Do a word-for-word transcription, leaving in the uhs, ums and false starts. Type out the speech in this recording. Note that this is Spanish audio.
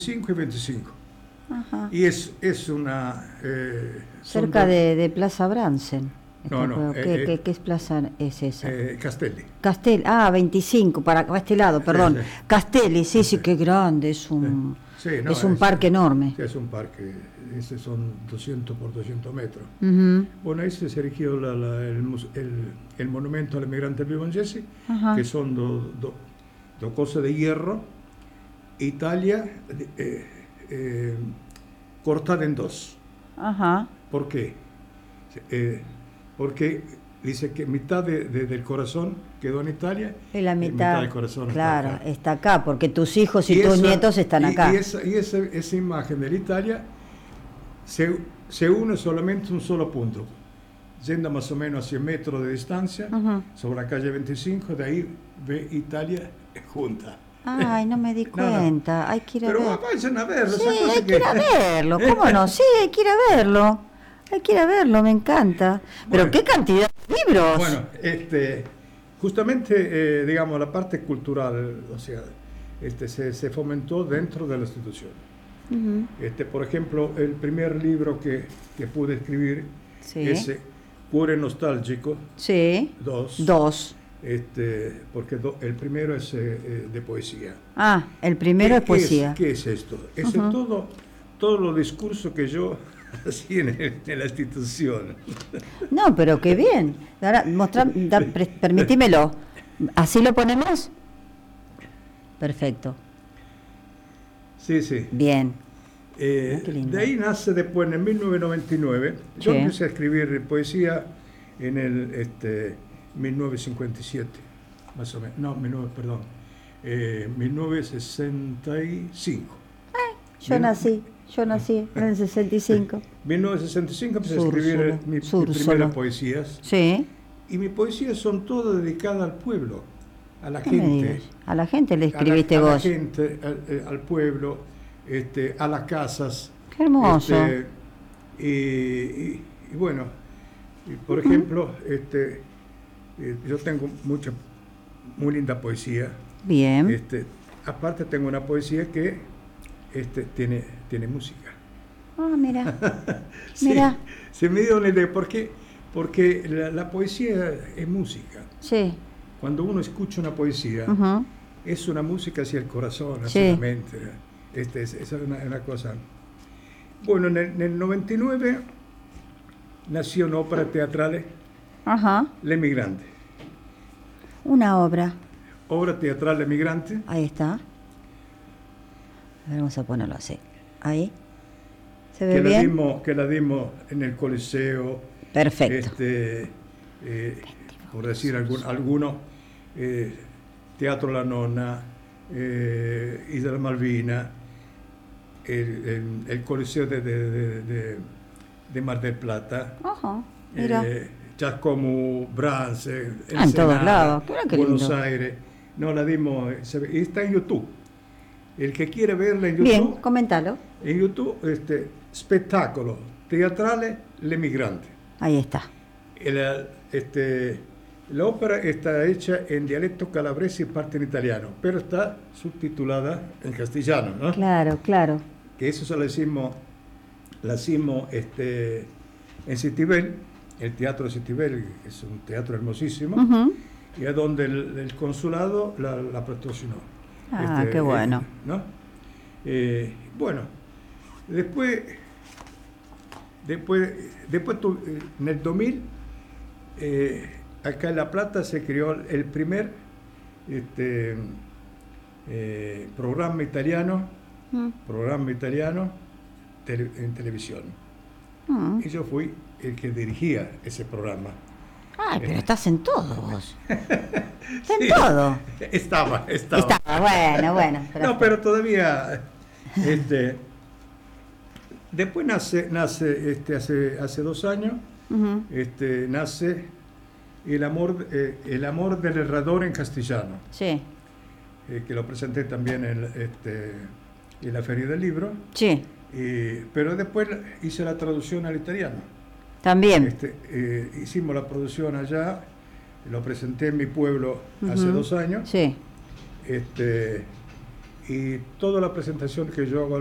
cinco y veinticinco. Ajá. Y es, es una... Eh, Cerca de, de Plaza Bransen. No, no. ¿Qué, eh, qué, qué es plaza es esa? Eh, Castelli. Castelli, ah, veinticinco, para, para este lado, perdón. Sí, sí. Castelli, sí, sí, Sí. qué grande, es un, Sí, no, es un parque enorme. Sí, es un parque, ese son doscientos por doscientos metros. Uh-huh. Bueno, ahí se erigió la, la, el, el, el monumento al emigrante piemontese, Ajá. que son dos do, do cosas de hierro, Italia eh, eh, cortada en dos. Ajá. ¿Por qué? Eh, porque dice que mitad de, de, del corazón quedó en Italia y la mitad, mitad del corazón claro, está acá. está acá, porque tus hijos y, y tus esa, nietos están y, acá. Y, esa, y esa, esa imagen de la Italia se, se une solamente un solo punto, yendo más o menos a cien metros de distancia, uh-huh. sobre la calle veinticinco, de ahí ve Italia junta. Ay, no me di cuenta, no, no. Hay que ir a Pero ver. vayan a verlo. Sí, hay que... que ir a verlo, ¿cómo no? Sí, hay que ir a verlo. Hay que ir a verlo, me encanta. Pero bueno, qué cantidad de libros. Bueno, este, justamente, eh, digamos, la parte cultural, o sea, este, se, se fomentó dentro de la institución. Uh-huh. Este, por ejemplo, el primer libro que, que pude escribir, sí. ese, Cuore Nostálgico, sí. dos. Dos. Este, porque do, el primero es eh, de poesía. Ah, el primero es poesía. ¿Qué es, qué es esto? Es uh-huh. todo, todos los discursos que yo así en, el, en la institución. No, pero qué bien. Ahora, mostrar, da, pre, permitímelo. ¿Así lo ponemos? Perfecto. Sí, sí. Bien. Eh, ah, de ahí nace después, en mil novecientos noventa y nueve, sí. Yo empecé a escribir poesía en el este, mil novecientos cincuenta y siete, más o menos. No, mil novecientos, perdón. Eh, mil novecientos sesenta y cinco. Ay, yo Bien. nací. Yo nací en el sesenta y cinco. mil novecientos sesenta y cinco empecé a escribir mi, mi primeras poesías. Sí. Y mis poesías son todas dedicadas al pueblo, a la gente. A la gente le escribiste a la, vos. A la gente, al, al pueblo, este, a las casas. Qué hermoso. Este, y, y, y bueno, y por uh-huh. ejemplo, este, eh, yo tengo mucha, muy linda poesía. Bien. Este, aparte tengo una poesía que Este, tiene, tiene música. Ah, mira. sí, mira. Se me dio una idea. ¿Por qué? Porque la, la poesía es música. Sí. Cuando uno escucha una poesía, uh-huh. es una música hacia el corazón, hacia sí. la mente. Este, es, es una, una cosa. Bueno, en el, en el noventa y nueve nació una ópera teatral, uh-huh. L'Emigrante. Una obra. Obra teatral L'Emigrante. Ahí está. Vamos a ponerlo así. Ahí. ¿Se ve que bien? La dimos, que la dimos en el Coliseo. Perfecto. Este, eh, por decir algún, alguno, eh, Teatro La Nonna, eh, Isla Malvina, el, el, el Coliseo de, de, de, de, de Mar del Plata. Ajá, mira. Eh, Giacomo, Bransen, ah, en todos lados. Buenos Aires. No, la dimos, y está en YouTube. El que quiere verla en YouTube. Bien, coméntalo. En YouTube, este, Spettacolo Teatrale L'Emigrante. Ahí está. El, este, la ópera está hecha en dialecto calabrese y parte en italiano, pero está subtitulada en castellano, ¿no? Claro, claro. Que eso se lo hicimos, la hicimos este, en Citibel, el Teatro de Citibel, que es un teatro hermosísimo, uh-huh. y es donde el, el consulado la, la patrocinó. Ah, este, qué bueno. Eh, ¿no? Eh, bueno, después, después, después tu, en el dos mil, eh, acá en La Plata se creó el primer este, eh, programa italiano, mm. programa italiano tele, en televisión. Mm. Y yo fui el que dirigía ese programa. Ay, pero estás en todo vos. Estás sí, en todo. Estaba, estaba. Estaba, bueno, bueno. Pero no, pero todavía. Este, después nace, nace este, hace, hace dos años, uh-huh. este, nace el amor, eh, el amor del herrador en castellano. Sí. Eh, que lo presenté también en, este, en la Feria del Libro. Sí. Eh, pero después hice la traducción al italiano. También. Este, eh, hicimos la producción allá, lo presenté en mi pueblo uh-huh. hace dos años. Sí. Este, y toda la presentación que yo hago